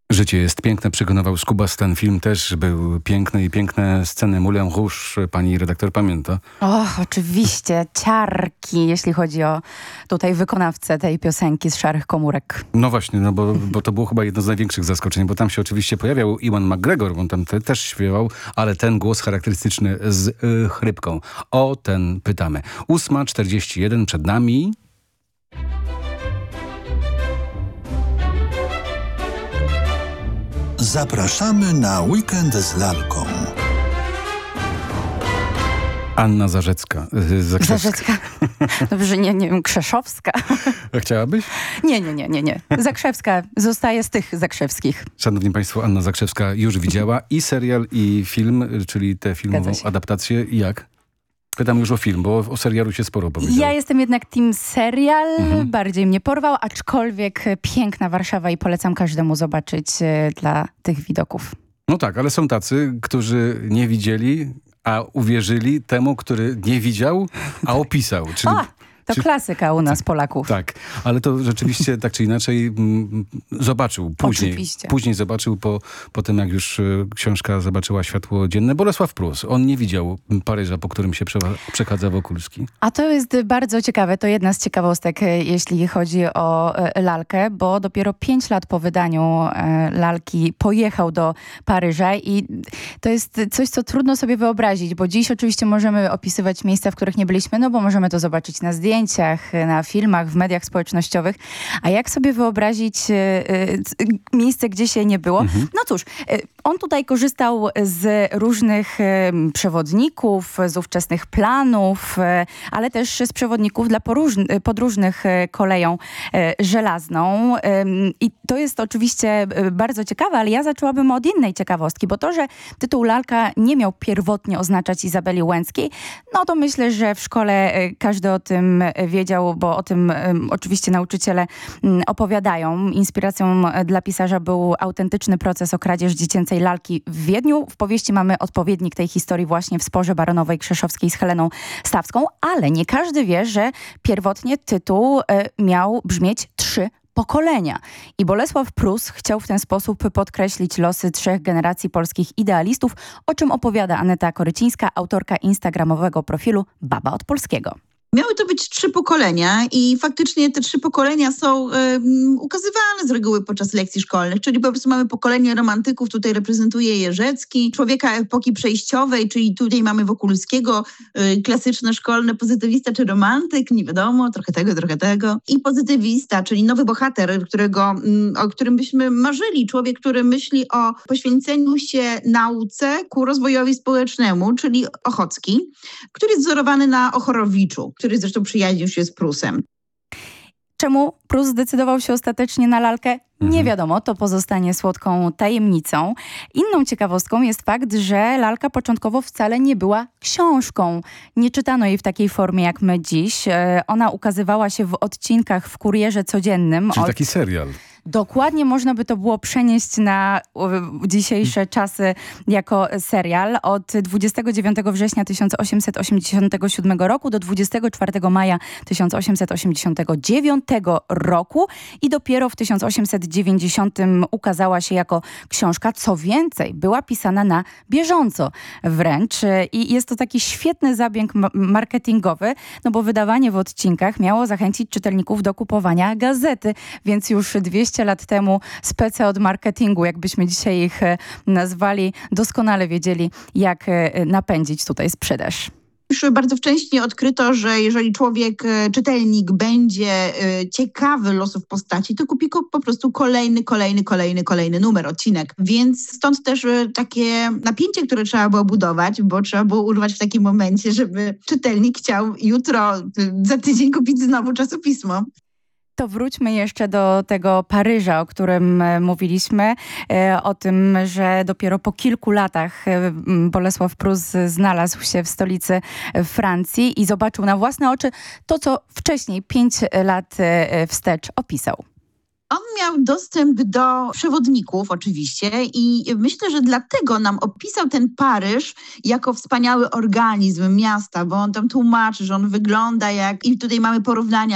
Życie jest piękne, przekonywał Skubas. Ten film też był piękny i piękne sceny Moulin Rouge, pani redaktor pamięta. Oczywiście, ciarki, jeśli chodzi o tutaj wykonawcę tej piosenki z Szarych komórek. No właśnie, no bo to było chyba jedno z największych zaskoczeń, bo tam się oczywiście pojawiał Ewan McGregor, on tam też śpiewał, ale ten głos charakterystyczny z chrypką. O ten pytamy. 8:41 przed nami. Zapraszamy na weekend z lalką. Anna Zarzecka. Zarzecka. Dobrze, nie wiem, Krzeszowska. Chciałabyś? Nie. Zakrzewska zostaje z tych zakrzewskich. Szanowni Państwo, Anna Zakrzewska już widziała i serial, i film, czyli tę filmową adaptację. Jak? Pytam już o film, bo o serialu się sporo powiedziało. Ja jestem jednak team serial, bardziej mnie porwał, aczkolwiek piękna Warszawa i polecam każdemu zobaczyć dla tych widoków. No tak, ale są tacy, którzy nie widzieli, a uwierzyli temu, który nie widział, a opisał. Czyli... To klasyka u nas, Polaków. Tak, ale to rzeczywiście tak czy inaczej zobaczył później. Oczywiście. Później zobaczył po tym, jak już książka zobaczyła światło dzienne. Bolesław Prus. On nie widział Paryża, po którym się przechadza Wokulski. A to jest bardzo ciekawe. To jedna z ciekawostek, jeśli chodzi o lalkę, bo dopiero 5 lat po wydaniu lalki pojechał do Paryża i to jest coś, co trudno sobie wyobrazić, bo dziś oczywiście możemy opisywać miejsca, w których nie byliśmy, no bo możemy to zobaczyć na zdjęciach, na filmach, w mediach społecznościowych. A jak sobie wyobrazić miejsce, gdzie się nie było? No cóż, on tutaj korzystał z różnych przewodników, z ówczesnych planów, ale też z przewodników dla podróżnych koleją żelazną. I to jest oczywiście bardzo ciekawe, ale ja zaczęłabym od innej ciekawostki, bo to, że tytuł lalka nie miał pierwotnie oznaczać Izabeli Łęckiej, no to myślę, że w szkole każdy o tym wiedział, bo o tym oczywiście nauczyciele opowiadają. Inspiracją dla pisarza był autentyczny proces o kradzież dziecięcej lalki w Wiedniu. W powieści mamy odpowiednik tej historii właśnie w sporze baronowej Krzeszowskiej z Heleną Stawską, ale nie każdy wie, że pierwotnie tytuł miał brzmieć 3 pokolenia. I Bolesław Prus chciał w ten sposób podkreślić losy 3 generacji polskich idealistów, o czym opowiada Aneta Korycińska, autorka instagramowego profilu Baba od Polskiego. Miały to być 3 pokolenia i faktycznie te 3 pokolenia są ukazywane z reguły podczas lekcji szkolnych, czyli po prostu mamy pokolenie romantyków, tutaj reprezentuje Jerzecki, człowieka epoki przejściowej, czyli tutaj mamy Wokulskiego, klasyczne szkolne pozytywista czy romantyk, nie wiadomo, trochę tego. I pozytywista, czyli nowy bohater, o którym byśmy marzyli, człowiek, który myśli o poświęceniu się nauce ku rozwojowi społecznemu, czyli Ochocki, który jest wzorowany na Ochorowiczu, który zresztą przyjaźnił się z Prusem. Czemu Prus zdecydował się ostatecznie na lalkę? Nie wiadomo, to pozostanie słodką tajemnicą. Inną ciekawostką jest fakt, że lalka początkowo wcale nie była książką. Nie czytano jej w takiej formie jak my dziś. Ona ukazywała się w odcinkach w Kurierze Codziennym. Czyli taki serial. Dokładnie można by to było przenieść na dzisiejsze czasy jako serial. Od 29 września 1887 roku do 24 maja 1889 roku i dopiero w 1890 ukazała się jako książka. Co więcej, była pisana na bieżąco wręcz i jest to taki świetny zabieg marketingowy, no bo wydawanie w odcinkach miało zachęcić czytelników do kupowania gazety, więc już 200 lat temu spece od marketingu, jakbyśmy dzisiaj ich nazwali, doskonale wiedzieli, jak napędzić tutaj sprzedaż. Już bardzo wcześnie odkryto, że jeżeli czytelnik będzie ciekawy losów postaci, to kupi po prostu kolejny numer, odcinek. Więc stąd też takie napięcie, które trzeba było budować, bo trzeba było urwać w takim momencie, żeby czytelnik chciał jutro, za tydzień kupić znowu czasopismo. To wróćmy jeszcze do tego Paryża, o którym mówiliśmy, o tym, że dopiero po kilku latach Bolesław Prus znalazł się w stolicy Francji i zobaczył na własne oczy to, co wcześniej 5 lat wstecz opisał. On miał dostęp do przewodników oczywiście i myślę, że dlatego nam opisał ten Paryż jako wspaniały organizm miasta, bo on tam tłumaczy, że on wygląda jak, i tutaj mamy porównania